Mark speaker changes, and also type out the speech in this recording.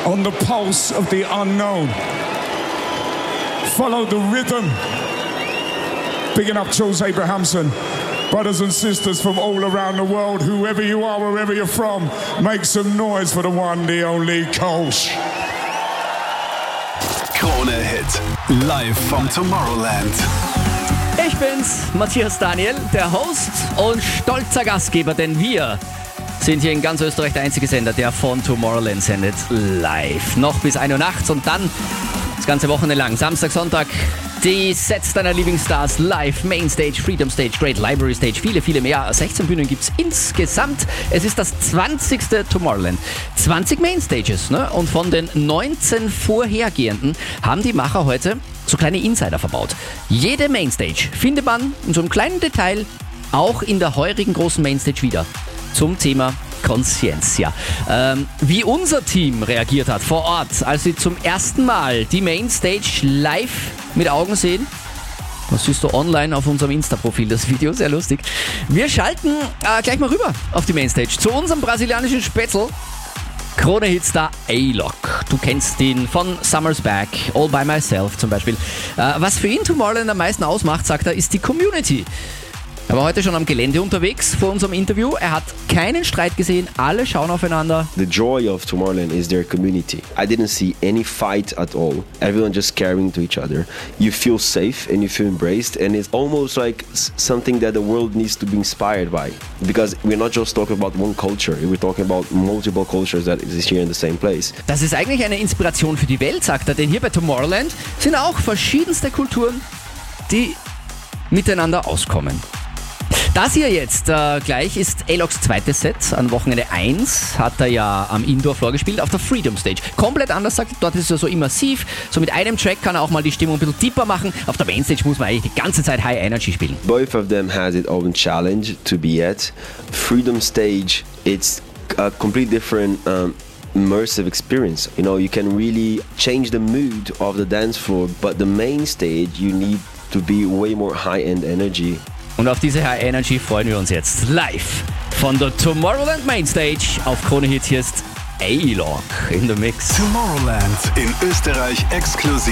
Speaker 1: on the pulse of the unknown. Follow the rhythm. Picking up Jules Abrahamson. Brothers and sisters from all around the world, whoever you are, wherever you're from, make some noise for the one, the only Kolsch.
Speaker 2: Krone Hit, live vom Tomorrowland.
Speaker 3: Ich bin's, Matthias Daniel, der Host und stolzer Gastgeber, denn wir sind hier in ganz Österreich der einzige Sender, der von Tomorrowland sendet live. Noch bis 1 Uhr nachts und dann das ganze Wochenende lang, Samstag, Sonntag, die Sets deiner Lieblingsstars live, Mainstage, Freedom Stage, Great Library Stage, viele, viele mehr. 16 Bühnen gibt's insgesamt. Es ist das 20. Tomorrowland. 20 Mainstages, ne? Und von den 19 vorhergehenden haben die Macher heute so kleine Insider verbaut. Jede Mainstage findet man in so einem kleinen Detail auch in der heurigen großen Mainstage wieder. Zum Thema Conscientia. Wie unser Team reagiert hat vor Ort, als sie zum ersten Mal die Mainstage live mit Augen sehen. Das siehst du online auf unserem Insta-Profil, das Video, sehr lustig. Wir schalten gleich mal rüber auf die Mainstage zu unserem brasilianischen Spätzl. Krone-Hitstar A-Lock. Du kennst ihn von Summer's Back, All By Myself zum Beispiel. Was für ihn Tomorrowland am meisten ausmacht, sagt er, ist die Community. Er war heute schon am Gelände unterwegs vor unserem Interview. Er hat keinen Streit gesehen, alle schauen aufeinander.
Speaker 4: The joy of Tomorrowland is their community. I didn't see any fight at all. Everyone just caring to each other. You feel safe and you feel embraced, and it's almost like something that the world needs to be inspired by. Because we're not just talking about one culture, we're talking about multiple cultures that exist here in the same place.
Speaker 3: Das ist eigentlich eine Inspiration für die Welt, sagt er, denn hier bei Tomorrowland sind auch verschiedenste Kulturen, die miteinander auskommen. Das hier jetzt gleich ist A-Locks zweites Set. An Wochenende 1 hat er ja am Indoor-Floor gespielt, auf der Freedom Stage. Komplett anders, sagt er, dort ist er so immersiv. So mit einem Track kann er auch mal die Stimmung ein bisschen deeper machen. Auf der Mainstage muss man eigentlich die ganze Zeit High Energy spielen.
Speaker 4: Both of them has its own challenge to be at. Freedom Stage, it's a completely different immersive experience. You know, you can really change the mood of the dance floor, but the main stage, you need to be way more high-end energy.
Speaker 3: Und auf diese High Energy freuen wir uns jetzt live von der Tomorrowland Mainstage auf Krone Hit. Hier ist A-Lock in the Mix.
Speaker 2: Tomorrowland in Österreich exklusiv.